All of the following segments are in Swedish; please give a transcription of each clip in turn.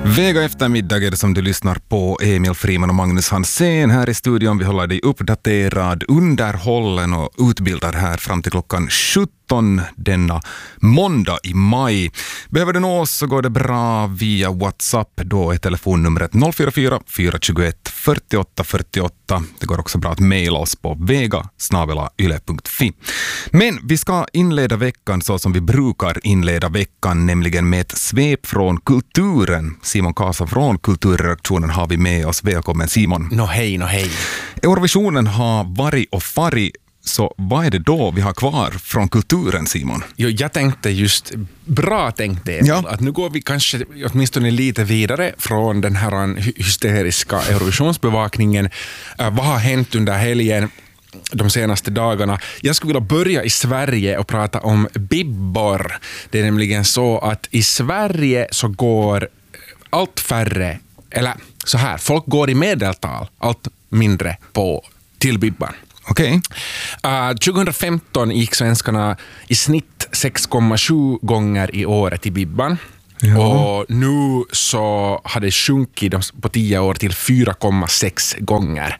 Vega eftermiddag är det som du lyssnar på. Emil Friman och Magnus Hansén här i studion. Vi håller dig uppdaterad, underhållen och utbildad här fram till klockan 17 denna måndag i maj. Behöver du nå oss så går det bra via WhatsApp. Då är telefonnumret 044 421 48 48. Det går också bra att mejla oss på vega@yle.fi. Men vi ska inleda veckan så som vi brukar inleda veckan, nämligen med ett svep från kulturen. Simon Kasa från kulturredaktionen har vi med oss. Välkommen Simon. Hej. Eurovisionen har varit och farit. Så vad är det då vi har kvar från kulturen, Simon? Jo, jag tänkte just, att nu går vi kanske åtminstone lite vidare från den här hysteriska Eurovisionsbevakningen. Vad har hänt under helgen, de senaste dagarna? Jag skulle vilja börja i Sverige och prata om bibbor. Det är nämligen så att i Sverige så går allt färre, eller så här, folk går i medeltal allt mindre till bibban. Okej. 2015 gick svenskarna i snitt 6,7 gånger i året i bibban. Ja. Och nu så har det sjunkit på 10 år till 4,6 gånger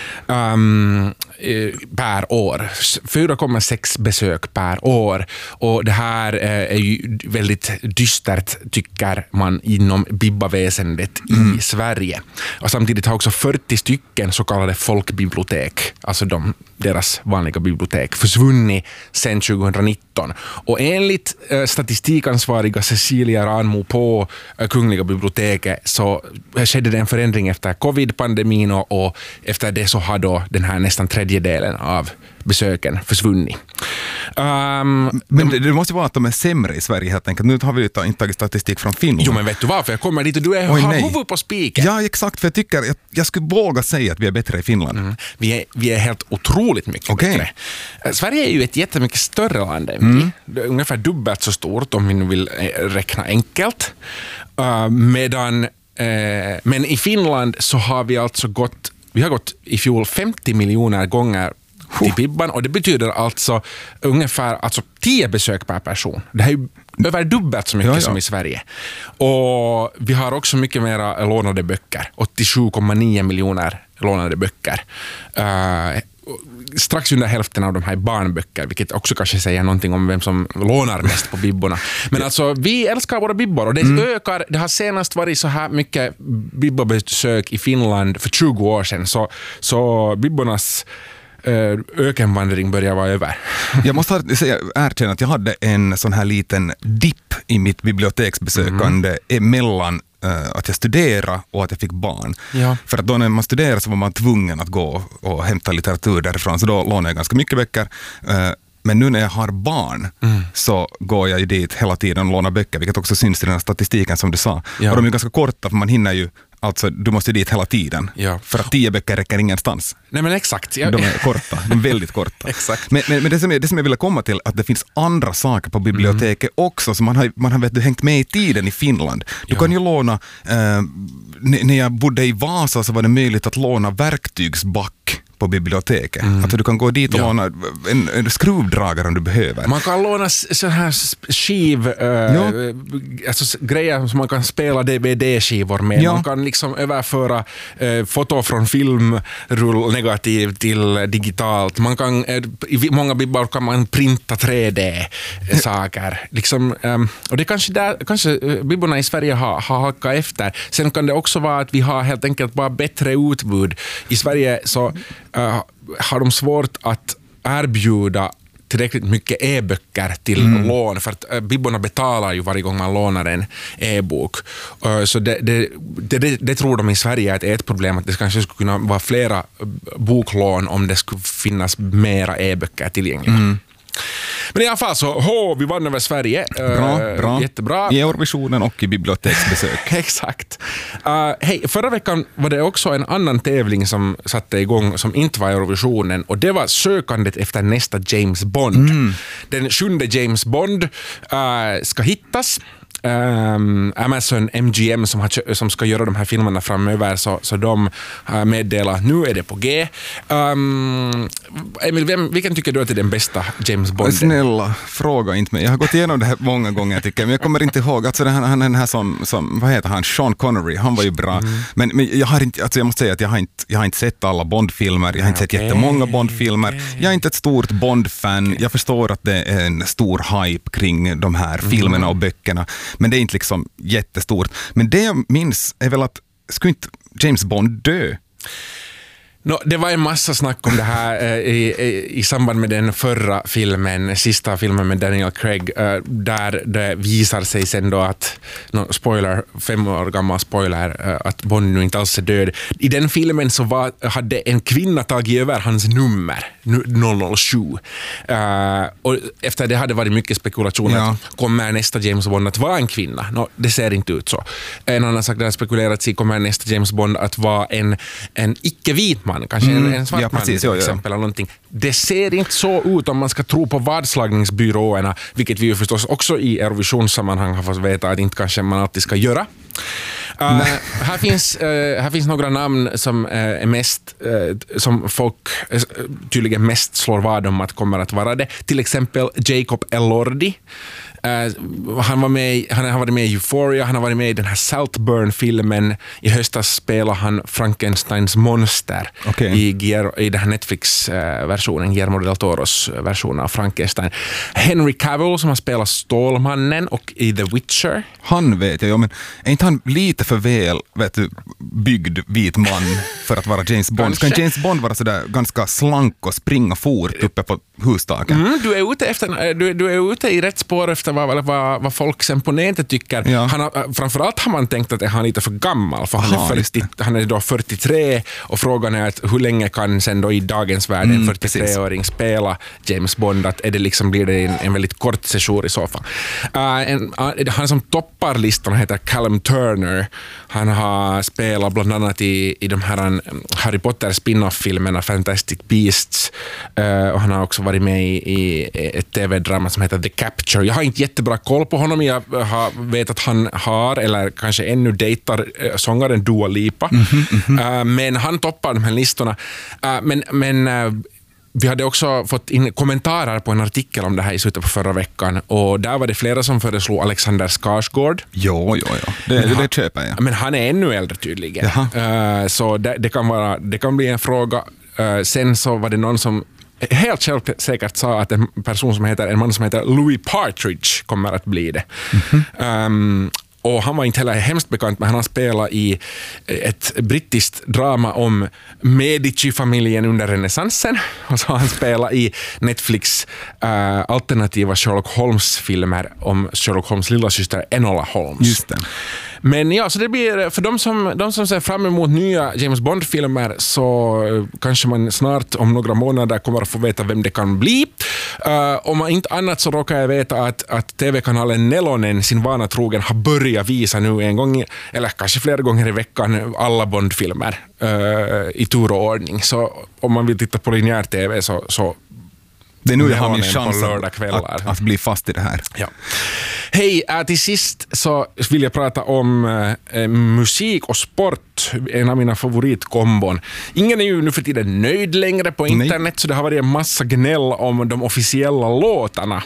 per år. 4,6 besök per år. Och det här är ju väldigt dystert, tycker man, inom bibbaväsendet i Sverige. Och samtidigt har också 40 stycken så kallade folkbibliotek, alltså deras vanliga bibliotek, försvunnit sedan 2019. Och enligt statistikansvariga Cecilia Ranmo på Kungliga biblioteket så skedde det en förändring efter covid-pandemin och efter det så har då den här nästan tredjedelen av besöken försvunnit. Men det måste vara att de är sämre i Sverige helt enkelt. Nu har vi inte tagit statistik från Finland. Jo, men vet du varför jag kommer dit och du har huvud på spiken? Ja, exakt, för jag tycker jag skulle våga säga att vi är bättre i Finland. Vi är helt otroligt mycket bättre. Sverige är ju ett jättemycket större land än vi. Det är ungefär dubbelt så stort om vi nu vill räkna enkelt. Men i Finland så har vi alltså gått i fjol 50 miljoner gånger till bibban, och det betyder alltså ungefär 10 besök per person. Det här är ju över dubbelt så mycket som i Sverige. Och vi har också mycket mera lånade böcker. 87,9 miljoner lånade böcker. Strax under hälften av de här barnböcker, vilket också kanske säger någonting om vem som lånar mest på bibborna. Men alltså, vi älskar våra bibbor, och det ökar. Det har senast varit så här mycket bibbobesök i Finland för 20 år sedan, så bibbornas ökenvandring börjar vara över. Jag måste erkänna att jag hade en sån här liten dipp i mitt biblioteksbesökande emellan att jag studerade och att jag fick barn. Ja. För att då när man studerade så var man tvungen att gå och hämta litteratur därifrån, så då lånade jag ganska mycket böcker. Men nu när jag har barn så går jag ju dit hela tiden och lånar böcker, vilket också syns i den här statistiken som du sa. Ja. Och de är ganska korta, för man hinner ju, alltså du måste dit hela tiden. Ja. För att 10 böcker räcker ingenstans. Nej, men exakt. De är korta, de är väldigt korta. Exakt. Men det som jag ville komma till, att det finns andra saker på biblioteket också, så man har hängt med i tiden i Finland. Du kan ju låna, när jag bodde i Vasa så var det möjligt att låna verktygsback på biblioteket. Alltså du kan gå dit och låna en skruvdragare om du behöver. Man kan låna så här alltså grejer som man kan spela DVD-skivor med. Man kan liksom överföra foto från filmrullnegativ till digitalt. Man kan, i många bibbor kan man printa 3D-saker. Liksom, och det kanske bibborna i Sverige har hackat efter. Sen kan det också vara att vi har helt enkelt bara bättre utbud. I Sverige så har de svårt att erbjuda tillräckligt mycket e-böcker till lån, för att bibborna betalar ju varje gång man lånar en e-bok. Så det tror de i Sverige är ett problem, att det kanske skulle kunna vara flera boklån om det skulle finnas mera e-böcker tillgängliga. Men i alla fall så, vi vann över Sverige. Bra. Jättebra. I Eurovisionen och i biblioteksbesök. Exakt. Förra veckan var det också en annan tävling som satte igång som inte var Eurovisionen, och det var sökandet efter nästa James Bond. Den 7:e James Bond ska hittas. Amazon MGM som ska göra de här filmerna framöver, så de meddelar att nu är det på G. Emil, vilken tycker du att är den bästa James Bond? Snälla, fråga inte mig. Jag har gått igenom det här många gånger, tycker jag, men jag kommer inte ihåg. Alltså han den här som vad heter han? Sean Connery, han var ju bra. Men jag har inte, alltså jag måste säga att jag har inte sett alla Bond-filmer, jag har inte sett jättemånga Bond-filmer. Jag är inte ett stort Bond-fan. Jag förstår att det är en stor hype kring de här filmerna och böckerna, men det är inte liksom jättestort. Men det jag minns är väl att skulle inte James Bond dö? Det var en massa snack om det här i samband med den förra filmen, sista filmen med Daniel Craig, där det visar sig sen då att, spoiler, 5 år gammal spoiler, att Bond nu inte alls är död. I den filmen så hade en kvinna tagit över hans nummer, 007. Och efter det hade varit mycket spekulationer att kommer nästa James Bond att vara en kvinna? Det ser inte ut så. En annan sak där spekulerat i, kommer nästa James Bond att vara en icke-vit man, kanske en svart man till exempel eller någonting. Det ser inte så ut om man ska tro på vadslagningsbyråerna, vilket vi ju förstås också i Eurovisionssammanhang har fått veta att inte kanske man alltid ska göra. Här finns några namn som är mest som folk tydligen mest slår vad om att kommer att vara det. Till exempel Jacob Elordi. Han har varit med i Euphoria, han har varit med i den här Saltburn-filmen. I höstas spelade han Frankensteins monster i den här Netflix-versionen, Guillermo del Toros version av Frankenstein. Henry Cavill som har spelat Stålmannen och i The Witcher. Han vet jag, men är inte han lite för väl byggd vit man för att vara James Bond? Ska James Bond vara sådär ganska slank och springa fort uppe på hustaken? Du är ute i rätt spår efter vad folk sen på nätet tycker. Ja. Framförallt har man tänkt att han är lite för gammal, för han är då 43, och frågan är att hur länge kan sen då i dagens värld en 43-åring spela James Bond? Att blir det en väldigt kort session i så fall. Han som toppar listan heter Callum Turner. Han har spelat bland annat i de här Harry Potter spin-off-filmerna Fantastic Beasts, och han har också varit med i ett tv-drama som heter The Capture. Jag har inte jättebra koll på honom. Jag vet att han har, eller kanske ännu dejtar sångaren Dua Lipa. Men han toppar de här listorna. Men vi hade också fått in kommentarer på en artikel om det här i slutet på förra veckan, och där var det flera som föreslog Alexander Skarsgård. Jo. Det köper jag. Men han är ännu äldre tydligen. Så det kan bli en fråga. Sen så var det någon som helt självsäkert sa att en man som heter Louis Partridge kommer att bli det. Och han var inte heller hemskt bekant, men han har spelat i ett brittiskt drama om Medici-familjen under renässansen. Och så har han spelat i Netflix alternativa Sherlock Holmes-filmer om Sherlock Holmes lilla syster Enola Holmes. Just det. Men ja, så det blir för de som ser fram emot nya James Bond-filmer, så kanske man snart om några månader kommer att få veta vem det kan bli. Om inte annat så råkar jag veta att TV-kanalen Nelonen sin vana trogen har börjat visa nu en gång, eller kanske flera gånger i veckan, alla Bond-filmer i tur och ordning. Så om man vill titta på linjär TV så det är nu jag har min chans att bli fast i det här. Ja. Hej, till sist så vill jag prata om musik och sport, en av mina favoritkombon. Ingen är ju nu för tiden nöjd längre på internet, så det har varit en massa gnäll om de officiella låtarna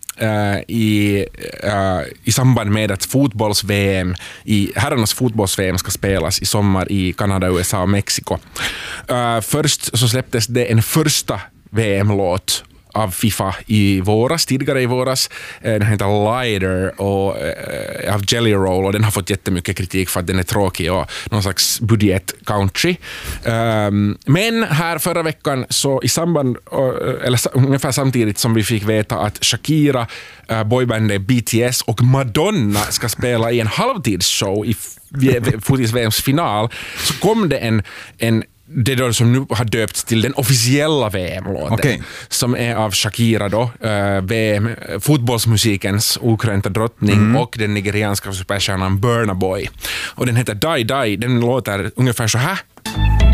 i samband med att herrarnas fotbolls-VM ska spelas i sommar i Kanada, USA och Mexiko. Först så släpptes det en första VM-låt av FIFA tidigare i våras. Den heter Lighter och av Jelly Roll, och den har fått jättemycket kritik för att den är tråkig och någon slags budget-country. Men här förra veckan, så i samband, eller ungefär samtidigt som vi fick veta att Shakira, boybandet BTS och Madonna ska spela i en halvtidsshow i fotis-VMs final, så kom det det då som nu har döpts till den officiella VM-låten, som är av Shakira då, fotbollsmusikens okrönta drottning, och den nigerianska superstjärnan Burna Boy. Och den heter Die Die. Den låter ungefär så här.